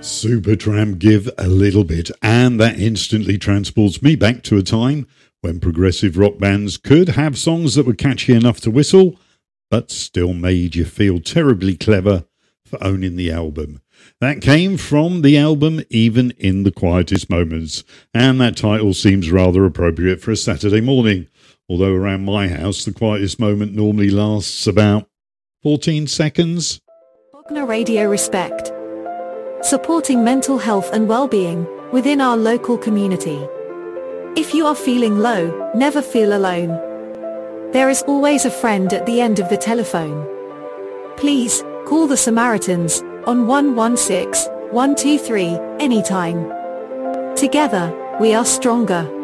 Supertramp give a little bit, and that instantly transports me back to a time when progressive rock bands could have songs that were catchy enough to whistle, but still made you feel terribly clever for owning the album. That came from the album Even in the Quietest Moments, and that title seems rather appropriate for a Saturday morning, although around my house the quietest moment normally lasts about 14 seconds. Bognor Radio Respect. Supporting mental health and well-being within our local community. If you are feeling low, never feel alone. There is always a friend at the end of the telephone. Please, call the Samaritans on 116 123 anytime. Together, we are stronger.